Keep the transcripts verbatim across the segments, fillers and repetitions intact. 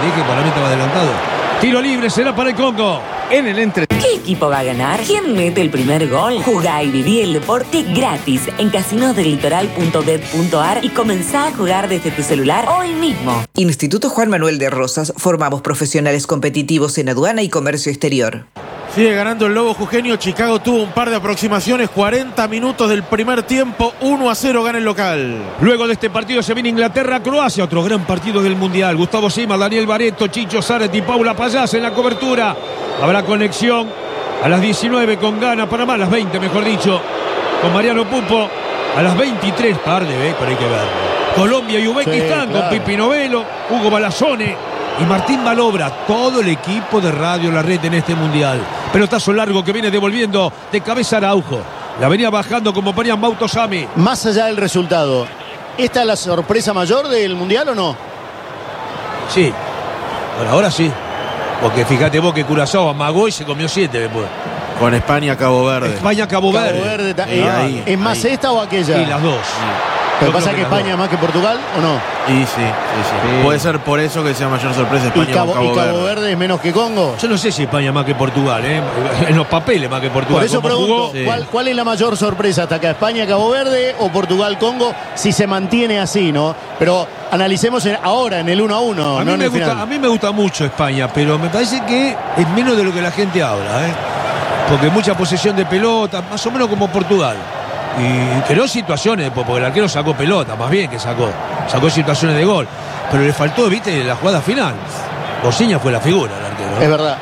dije, para mí estaba adelantado. Tiro libre será para el Congo. En el entre... ¿Qué equipo va a ganar? ¿Quién mete el primer gol? Jugá y viví el deporte gratis en casinos del litoral punto bet punto ar y comenzá a jugar desde tu celular hoy mismo. Instituto Juan Manuel de Rosas. Formamos profesionales competitivos en aduana y comercio exterior. Sigue ganando el Lobo Jujeño. Chicago tuvo un par de aproximaciones. cuarenta minutos del primer tiempo. uno a cero gana el local. Luego de este partido se viene Inglaterra-Croacia. Otro gran partido del Mundial. Gustavo Sima, Daniel Baretto, Chicho Zárate y Paula Payás en la cobertura. Habrá conexión a las diecinueve con Ghana, Panamá, a las veinte mejor dicho, con Mariano Pupo. A las veintitrés, par de vez, pero hay que verlo. Colombia y Uzbekistán, sí, claro, con Pipi Novelo, Hugo Balazone y Martín Malobra. Todo el equipo de Radio La Red en este Mundial. Pelotazo largo que viene devolviendo de cabeza Araujo. La venía bajando como ponía Mauto Sami. Más allá del resultado, ¿esta es la sorpresa mayor del Mundial o no? Sí, por ahora sí. Porque fíjate vos que Curazao amagó y se comió siete después. Con España, Cabo Verde. España, Cabo Verde. Cabo Verde ta- Eh, eh, ahí, ¿Es más ahí. esta o aquella? Y las dos. ¿Pero Yo pasa creo que que España es más que Portugal o no? Y sí, sí, sí. Puede ser por eso que sea mayor sorpresa España ¿Y Cabo, con Cabo, y Cabo Verde. Verde es menos que Congo? Yo no sé si España más que Portugal, ¿eh? En los papeles más que Portugal. Por eso Como pregunto, jugó, Sí. ¿cuál, ¿cuál es la mayor sorpresa hasta acá? ¿España, Cabo Verde o Portugal, Congo? Si se mantiene así, ¿no? Pero analicemos en- ahora en el uno a uno, a, no mí en me el gusta, final. a mí me gusta mucho España, pero me parece que es menos de lo que la gente habla, ¿eh? Porque mucha posesión de pelota, más o menos como Portugal. Y creó situaciones después, porque el arquero sacó pelota, más bien que sacó. Sacó situaciones de gol. Pero le faltó, viste, la jugada final. Bociña fue la figura, el arquero, ¿no? Es verdad.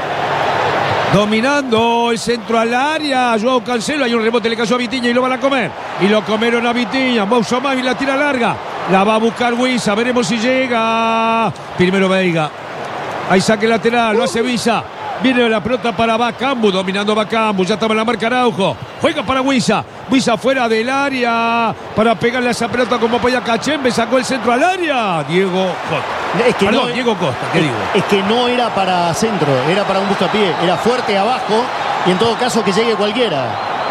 Dominando el centro al área, Joao Cancelo, hay un rebote, le cayó a Vitinha y lo van a comer. Y lo comieron a Vitinha, Moussa Mavi la tira larga. La va a buscar Wisa, veremos si llega. Primero Veiga. Hay saque lateral, lo hace Visa. Viene la pelota para Bakambu, dominando Bakambu, ya estaba en la marca Araujo. Juega para Wisa, Wisa fuera del área para pegarle a esa pelota como podía Cachembe, sacó el centro al área. Diego Costa. Es que Perdón, no- Diego Costa, ¿qué es, digo? es que no era para centro, era para un buscapié. Era fuerte abajo y en todo caso que llegue cualquiera.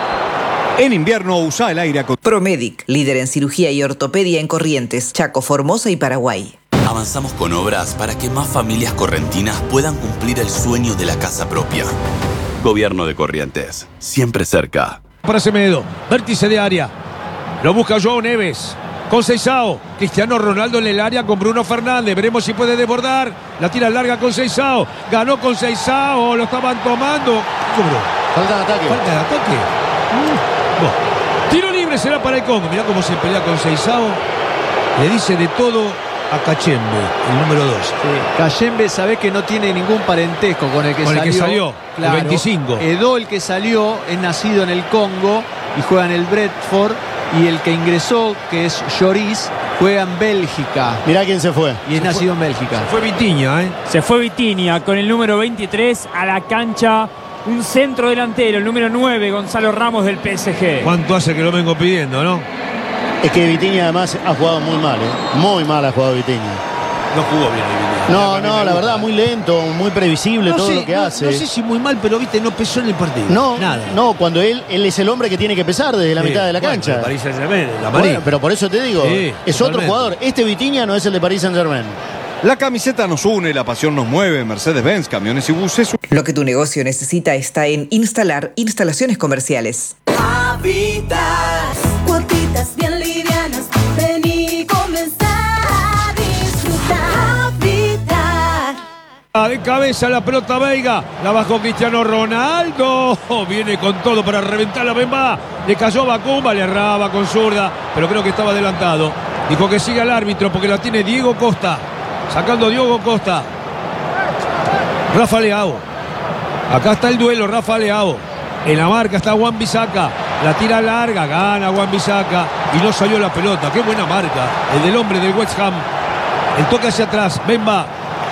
En invierno usa el aire acondicionado. Promedic, líder en cirugía y ortopedia en Corrientes, Chaco, Formosa y Paraguay. Avanzamos con obras para que más familias correntinas puedan cumplir el sueño de la casa propia. Gobierno de Corrientes, siempre cerca. Para Semedo, vértice de área. Lo busca Joao Neves. Con Seisao. Cristiano Ronaldo en el área con Bruno Fernández. Veremos si puede desbordar. La tira larga con Seisao. Ganó con Seisao. Lo estaban tomando. Cobró. Falta de ataque. Falta de ataque. Mm. Bueno. Tiro libre será para el Congo. Mirá cómo se pelea con Seisao. Le dice de todo a Cachembe, el número dos. Sí. Cachembe, sabés que no tiene ningún parentesco con el que Con el salió. que salió, el veinticinco. Edo, el que salió, es nacido en el Congo y juega en el Brentford. Y el que ingresó, que es Lloris, juega en Bélgica. Mirá quién se fue. Y es Se nacido en Bélgica. Fue Vitinha, ¿eh? Se fue Vitinha con el número veintitrés a la cancha. Un centro delantero, el número nueve, Gonzalo Ramos del P S G. ¿Cuánto hace que lo vengo pidiendo, no? Es que Vitinha además ha jugado muy mal, ¿eh? Muy mal ha jugado Vitinha. No jugó bien el Vitinha. No, A mí me no, la gusta. verdad, muy lento, muy previsible No todo sé, lo que no- hace. No sé si muy mal, pero viste, no pesó en el partido. No, Nada. no, cuando él, él es el hombre que tiene que pesar desde la Sí, mitad de la bueno, cancha. el Paris Saint-Germain, la Bueno, Marí. pero por eso te digo, Sí, es otro totalmente. jugador. Este Vitinha no es el de Paris Saint-Germain. La camiseta nos une, la pasión nos mueve. Mercedes-Benz, camiones y buses. Lo que tu negocio necesita está en Instalar Instalaciones Comerciales. Habitas, cuotitas bien livianas, ven y comenzar a disfrutar. Habitat. Ah, de cabeza la pelota Veiga, la bajó Cristiano Ronaldo, viene con todo para reventar la Bemba, le cayó Bacumba, le erraba con zurda, pero creo que estaba adelantado. Dijo que siga el árbitro porque la tiene Diego Costa, sacando Diego Costa. Rafa Leao, acá está el duelo, Rafa Leao, en la marca está Wan Bissaka, la tira larga, gana Wan Bissaka y no salió la pelota, qué buena marca, el del hombre del West Ham, el toque hacia atrás, Bemba.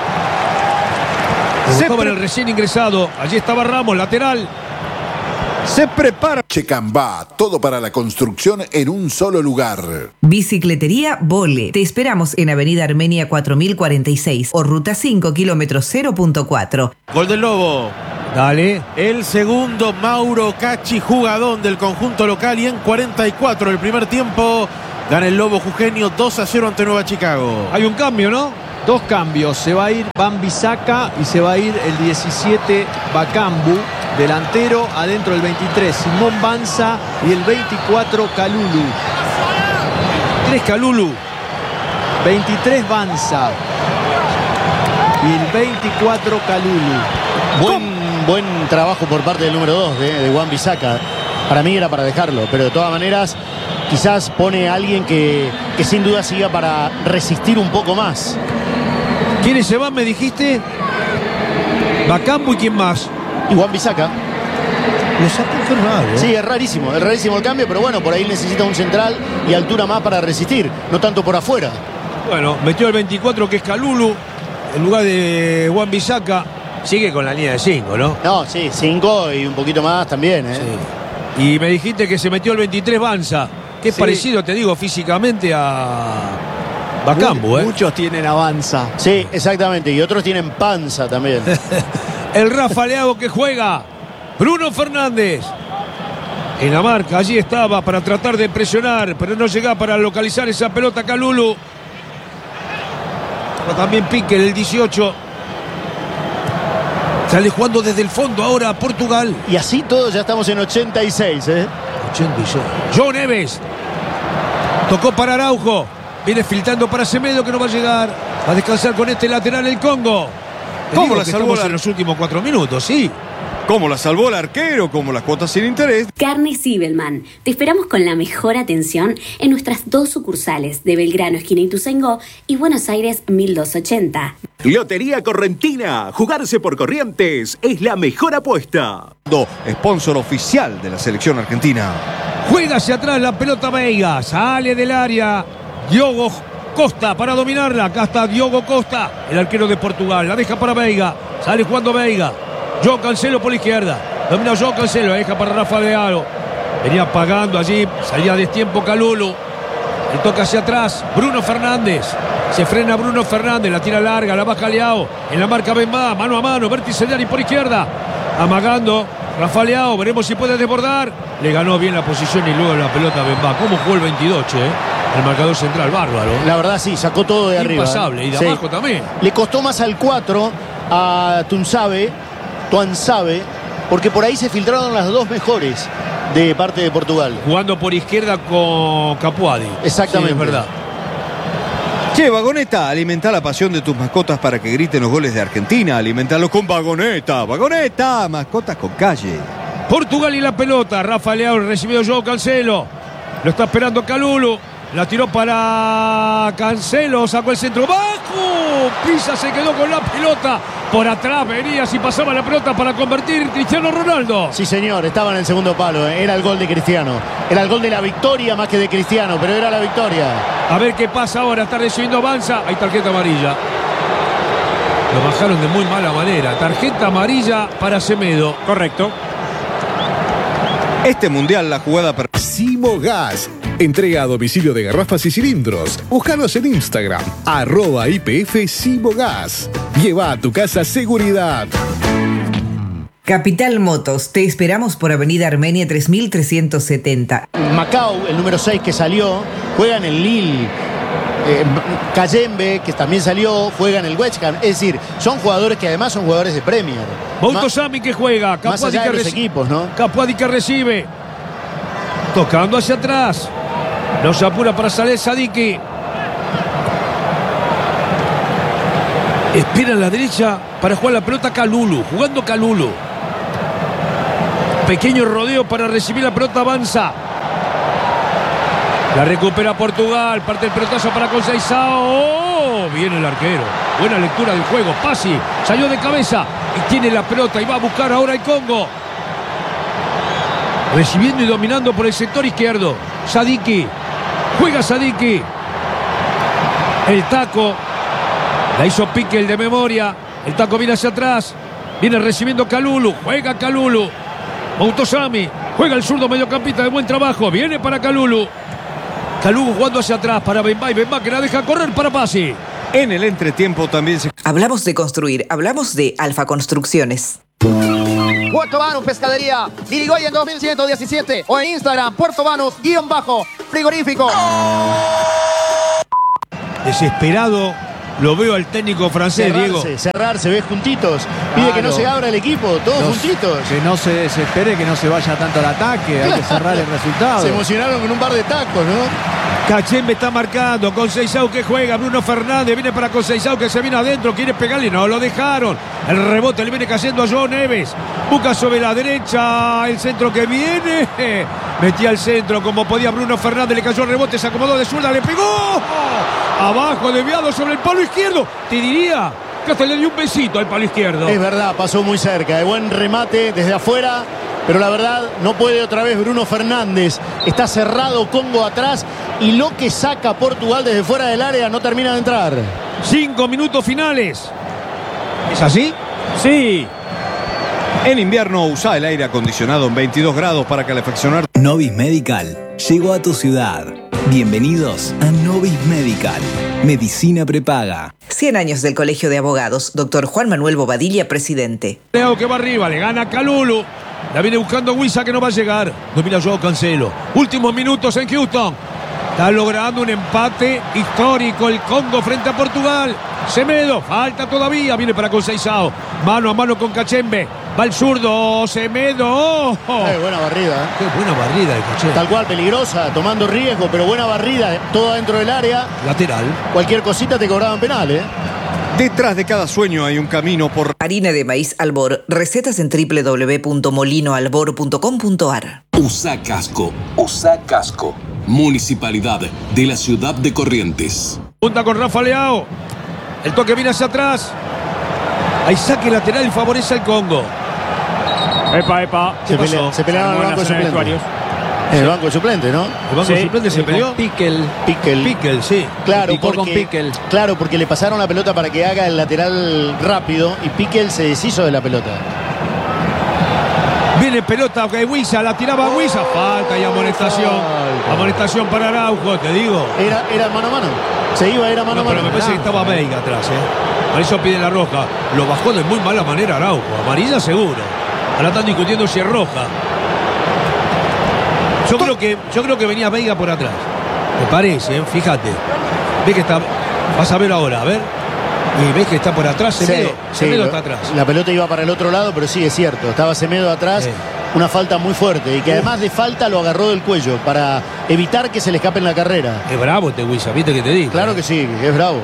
Estaba en el recién ingresado. Allí estaba Ramos, lateral. Se prepara. Checambá, todo para la construcción en un solo lugar. Bicicletería Vole. Te esperamos en Avenida Armenia cuatro mil cuarenta y seis o Ruta cinco, kilómetro cero punto cuatro. Gol del Lobo. Dale. El segundo, Mauro Cachi, jugadón del conjunto local. Y en cuarenta y cuatro del primer tiempo gana el Lobo Jujeño dos a cero ante Nueva Chicago. Hay un cambio, ¿no? Dos cambios. Se va a ir Wan-Bissaka y se va a ir el diecisiete Bakambu. Delantero, adentro el veintitrés Simón Banza y el veinticuatro Kalulu. Tres Kalulu. veintitrés Banza y el veinticuatro Kalulu. Buen, buen trabajo por parte del número dos de, de Wan-Bissaka. Para mí era para dejarlo, pero de todas maneras quizás pone a alguien que, que sin duda siga para resistir un poco más. ¿Quiénes se van, me dijiste? Bakambu y quién más. Y Wan-Bissaka. Lo sacó, qué raro. Sí, es rarísimo, es rarísimo el cambio, pero bueno, por ahí necesita un central y altura más para resistir, no tanto por afuera. Bueno, metió el veinticuatro que es Kalulu en lugar de Wan-Bissaka. Sigue con la línea de cinco, ¿no? No, sí, cinco y un poquito más también, ¿eh? Sí. Y me dijiste que se metió el veintitrés Banza, que es Sí. parecido, te digo, físicamente a Bakambu, ¿eh? Muchos tienen avanza. Sí, exactamente, y otros tienen panza también. El Rafa Leao que juega. Bruno Fernández. En la marca, allí estaba para tratar de presionar, pero no llega para localizar esa pelota Kalulu. Pero también Pique, el dieciocho. Sale jugando desde el fondo ahora a Portugal. Y así todos ya estamos en ochenta y seis, ¿eh? ochenta y seis. João Neves. Tocó para Araujo. Viene filtrando para Semedo que no va a llegar. Va a descansar con este lateral el Congo. Te ¿Cómo digo la que salvó estamos la- en los últimos cuatro minutos? Sí. Como la salvó el arquero, como las cuotas sin interés. Carne Sibelman. Te esperamos con la mejor atención en nuestras dos sucursales de Belgrano, esquina Ituzaingó, y Buenos Aires mil doscientos ochenta. Lotería Correntina. Jugarse por Corrientes es la mejor apuesta. Sponsor oficial de la selección argentina. Juega hacia atrás la pelota Veiga. Sale del área. Diogo Costa para dominarla. Acá está Diogo Costa, el arquero de Portugal. La deja para Veiga. Sale jugando Veiga. João Cancelo por la izquierda. Domina João Cancelo. La deja para Rafa Leao. Venía pagando allí. Salía a destiempo Kalulu. Le toca hacia atrás. Bruno Fernández. Se frena Bruno Fernández. La tira larga. La baja Leao. En la marca Benzema. Mano a mano. Vértice de Ari por izquierda. Amagando. Rafa Leao. Veremos si puede desbordar. Le ganó bien la posición y luego la pelota Benzema. ¿Cómo jugó el veintidós, eh? El marcador central. Bárbaro. La verdad sí, sacó todo de arriba. Impasable. Y de Sí. abajo también. Le costó más al cuatro a Tunsabe, Tuansabe, porque por ahí se filtraron las dos mejores de parte de Portugal. Jugando por izquierda con Capuadi. Exactamente. Sí, es verdad. Che, Vagoneta, alimenta la pasión de tus mascotas para que griten los goles de Argentina. Alimentalo con Vagoneta. Vagoneta, mascotas con calle. Portugal y la pelota. Rafa Leao recibido João Cancelo. Lo está esperando Kalulu. La tiró para Cancelo. Sacó el centro bajo. Pisa se quedó con la pelota. Por atrás venía si pasaba la pelota para convertir Cristiano Ronaldo. Sí, señor, estaba en el segundo palo. ¿eh? Era el gol de Cristiano. Era el gol de la victoria más que de Cristiano, pero era la victoria. A ver qué pasa ahora. Está recibiendo Banza. Hay tarjeta amarilla. Lo bajaron de muy mala manera. Tarjeta amarilla para Semedo. Correcto. Este mundial, la jugada per... Simogas. Entrega a domicilio de garrafas y cilindros. Búscanos en Instagram, arroba I P F Simogas. Lleva a tu casa seguridad. Capital Motos, te esperamos por Avenida Armenia tres mil trescientos setenta. Macao, el número seis que salió, juega en el Lille. Eh, Cayembe, que también salió, juega en el West Ham. Es decir, son jugadores que además son jugadores de Premier. Moutosami que juega. Más Capuadi allá que de los reci- equipos, ¿no? Capuadi que recibe. Tocando hacia atrás. Los apura para salir Sadiki. Espera en la derecha para jugar la pelota Kalulu. Jugando Kalulu. Pequeño rodeo para recibir la pelota Avanza. La recupera Portugal. Parte el pelotazo para Conceição. Oh, viene el arquero. Buena lectura del juego. Pasi. Salió de cabeza. Y tiene la pelota. Y va a buscar ahora el Congo. Recibiendo y dominando por el sector izquierdo. Sadiki. Juega Sadiki. El taco. La hizo Pique, el de memoria. El taco viene hacia atrás. Viene recibiendo Kalulu. Juega Kalulu. Moutosami. Juega el zurdo mediocampista de buen trabajo. Viene para Kalulu. Kalulu jugando hacia atrás para Benzema. Y Benzema que la deja correr para Pasi. En el entretiempo también se... Hablamos de construir, hablamos de Alfa Construcciones. Puerto Banús Pescadería, Irigoyen dos mil ciento diecisiete o en Instagram, Puerto Banús, guión bajo, frigorífico. Desesperado Lo veo al técnico francés, cerrarse, Diego. Cerrarse, ves juntitos. Pide Claro. que no se abra el equipo, todos Los- juntitos. Que no se desespere, que no se vaya tanto al ataque. Hay que cerrar el resultado. Se emocionaron con un par de tacos, ¿no? Cachembe está marcando. Conceizao que juega. Bruno Fernández viene para Conceizao que se viene adentro. Quiere pegarle. No lo dejaron. El rebote le viene cayendo a João Neves. Busca sobre la derecha. El centro que viene. Metía al centro como podía Bruno Fernández. Le cayó el rebote. Se acomodó de zurda. Le pegó. Abajo, desviado sobre el palo izquierdo. Te diría que hasta le dio un besito al palo izquierdo. Es verdad, pasó muy cerca. De buen remate desde afuera. Pero la verdad, no puede otra vez Bruno Fernández. Está cerrado Congo atrás. Y lo que saca Portugal desde fuera del área no termina de entrar. Cinco minutos finales. ¿Es así? Sí. En invierno usa el aire acondicionado en veintidós grados para calefaccionar. Novis Medical llegó a tu ciudad. Bienvenidos a Novis Medical. Medicina prepaga. cien años del Colegio de Abogados. Doctor Juan Manuel Bobadilla, presidente. Leo que va arriba, le gana Calulu. La viene buscando Huiza que no va a llegar. Domina Joao Cancelo. Últimos minutos en Houston. Está logrando un empate histórico el Congo frente a Portugal. Semedo, falta todavía. Viene para Conceizao. Mano a mano con Cachembe. Va el zurdo. Semedo. Eh, buena barrida. ¿eh? Qué buena barrida de Cachembe. Tal cual, peligrosa, tomando riesgo, pero buena barrida. Todo dentro del área. Lateral. Cualquier cosita te cobraban penal, ¿eh? Detrás de cada sueño hay un camino por... Harina de maíz Albor. Recetas en doble u doble u doble u punto molino albor punto com punto a r. Usa casco. Usa casco. Municipalidad de la ciudad de Corrientes. Punta con Rafa Leao. El toque viene hacia atrás. Hay saque lateral y favorece al Congo. Epa, epa. Se, pasó? pelea, se pelearon en el banco de suplentes. En el banco de suplentes, ¿no? El banco Sí. suplente se peleó. Piquel. Piquel. Piquel, sí. Claro, Picó con porque, Piquel. claro, porque le pasaron la pelota para que haga el lateral rápido y Piquel se deshizo de la pelota. Viene pelota, ok, Huiza, la tiraba Huiza. Falta y amonestación. Falta. Amonestación para Araujo, te digo. Era, era mano a mano. Se iba, era mano No, a mano. pero me parece que estaba Veiga atrás, ¿eh? Por eso pide la roja. Lo bajó de muy mala manera Araujo. Amarilla seguro. Ahora están discutiendo si es roja. Yo creo que, yo creo que venía Veiga por atrás. Me parece, ¿eh? Fíjate. Ve que está. Vas a ver ahora, a ver. Y ves que está por atrás, Semedo. Sí, sí, Semedo lo- está atrás. La pelota iba para el otro lado, pero sí, es cierto. Estaba Semedo atrás. Sí. Una falta muy fuerte. Y que además de falta lo agarró del cuello para evitar que se le escape en la carrera. Es bravo este Huiza, ¿viste que te digo? Claro que sí, es bravo.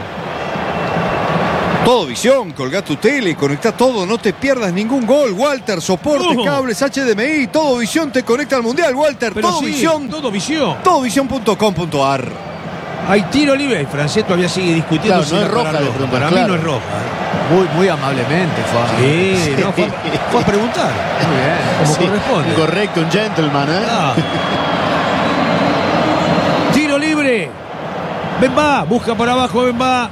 Todo visión, colgá tu tele, conectá todo, no te pierdas ningún gol. Walter, soportes, No. cables, H D M I, todo visión te conecta al mundial. Walter, Pero todo sí, visión, todo visión. todovisión punto com punto a r. Hay tiro libre. Franceto todavía sigue discutiendo Claro, si no era es roja para de roja. pronto, Para claro. mí no es roja. ¿eh? Muy, muy amablemente fue. a- Sí, no, fue, a- fue a preguntar. Muy bien. Como Sí, corresponde. correcto, un gentleman, ¿eh? Ah. Tiro libre. Bemba, busca por abajo Bemba.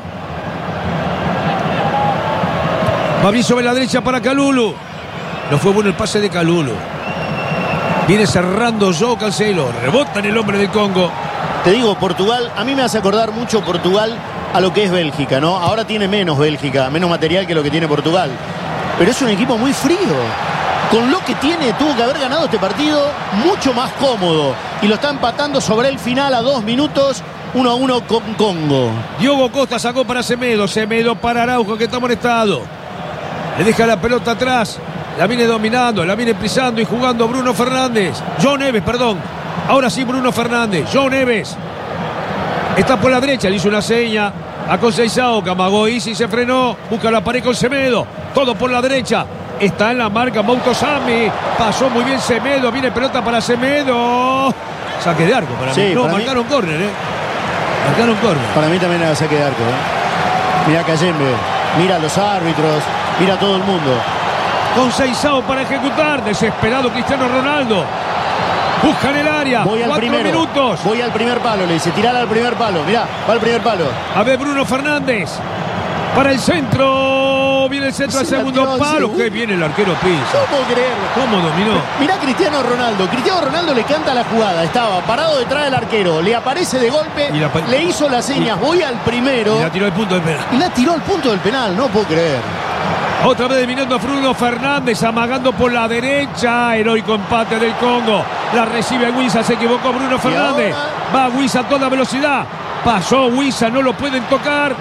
Va bien sobre la derecha para Calulu. No fue bueno el pase de Calulu. Viene cerrando Joao Cancelo. Rebota en el hombre del Congo. Te digo, Portugal, a mí me hace acordar mucho Portugal a lo que es Bélgica, ¿no? Ahora tiene menos Bélgica, menos material que lo que tiene Portugal. Pero es un equipo muy frío. Con lo que tiene, tuvo que haber ganado este partido mucho más cómodo. Y lo está empatando sobre el final a dos minutos, uno a uno con Congo. Diogo Costa sacó para Semedo. Semedo para Araujo que está molestado. Le deja la pelota atrás. La viene dominando, la viene pisando y jugando Bruno Fernández. João Neves, perdón. Ahora sí Bruno Fernández. João Neves. Está por la derecha, le hizo una seña a Conceizao. Camagó Isi se frenó. Busca la pared con Semedo. Todo por la derecha. Está en la marca Moutosami. Pasó muy bien Semedo. Viene pelota para Semedo. Saque de arco para Sí, mí. No, para mí- marcaron córner, ¿eh? Marcaron córner. Para mí también era saque de arco, ¿eh? Mira Cayembe, mira a los árbitros, mira a todo el mundo. Conceizao para ejecutar. Desesperado Cristiano Ronaldo. Buscan el área. Voy al Cuatro primero. minutos. Voy al primer palo, le dice, tirar al primer palo. Mirá, va al primer palo. A ver Bruno Fernández. Para el centro. Viene el centro al Se la segundo tiró al palo. segundo. Qué bien el arquero Pisa. ¿Cómo creerlo? ¿Cómo dominó? Mirá Cristiano Ronaldo. Cristiano Ronaldo le canta la jugada. Estaba parado detrás del arquero. Le aparece de golpe. Y la pa- le hizo las señas. Voy al primero. Y la tiró al punto de penal. Y la tiró al punto del penal. No puedo creer. Otra vez dominando a Bruno Fernández, amagando por la derecha. Heroico empate del Congo. La recibe Huiza, se equivocó Bruno Fernández. Va Huiza a toda velocidad. Pasó Huiza, no lo pueden tocar.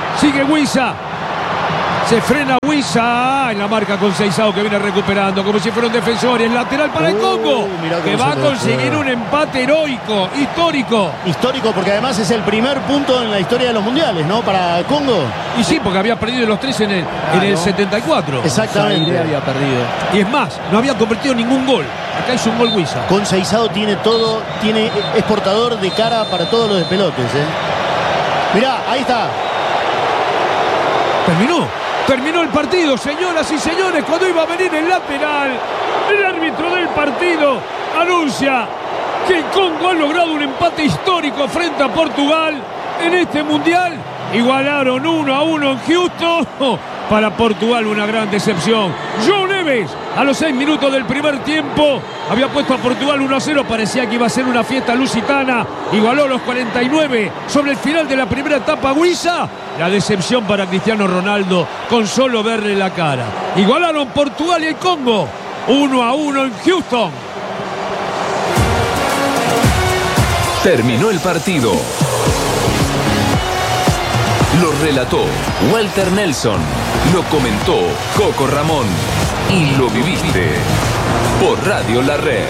Sigue Huiza. Se frena Huiza en la marca con Seisao, que viene recuperando como si fuera un defensor. Y el lateral para el Congo, que va a conseguir un empate heroico, histórico. Histórico porque además es el primer punto en la historia de los mundiales, ¿no? Para Congo. Y sí, porque había perdido los tres en el, Ah, en el ¿no? setenta y cuatro. Exactamente. Zaire había perdido. Y es más, no había convertido ningún gol. Acá hizo un gol Huiza. Con Seisao tiene todo, tiene, es portador de cara para todos los despelotes, ¿eh? Mirá, ahí está. Terminó. Terminó el partido, señoras y señores. Cuando iba a venir el lateral, el árbitro del partido anuncia que el Congo ha logrado un empate histórico frente a Portugal en este mundial. Igualaron uno a uno en Houston. Para Portugal una gran decepción. Joe Neves a los seis minutos del primer tiempo había puesto a Portugal uno a cero. Parecía que iba a ser una fiesta lusitana. Igualó los cuarenta y nueve sobre el final de la primera etapa Huiza. La decepción para Cristiano Ronaldo con solo verle la cara. Igualaron Portugal y el Congo uno a uno en Houston. Terminó el partido. Lo relató Walter Nelson. Lo comentó Coco Ramón. Y lo viviste por Radio La Red.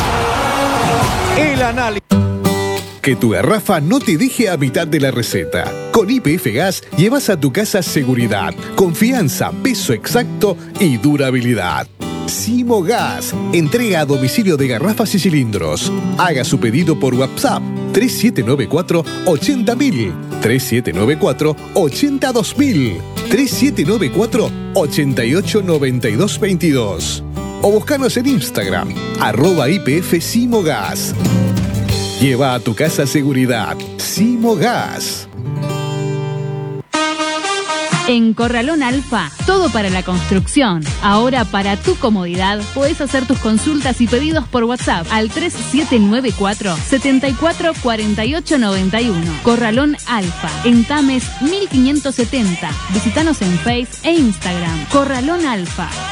El análisis. Que tu garrafa no te deje a mitad de la receta. Con Y P F Gas llevas a tu casa seguridad, confianza, peso exacto y durabilidad. Simo Gas, entrega a domicilio de garrafas y cilindros. Haga su pedido por WhatsApp tres siete nueve cuatro, ochenta mil, tres siete nueve cuatro, ochenta dos mil, tres siete nueve cuatro, ochenta y ocho noventa y dos veintidós. O buscanos en Instagram, arroba I P F Simo Gas. Lleva a tu casa seguridad. Simo Gas. En Corralón Alfa, todo para la construcción. Ahora, para tu comodidad, podés hacer tus consultas y pedidos por WhatsApp al tres siete nueve cuatro, setenta y cuatro cuarenta y ocho noventa y uno. Corralón Alfa, en Tames mil quinientos setenta. Visítanos en Face e Instagram. Corralón Alfa.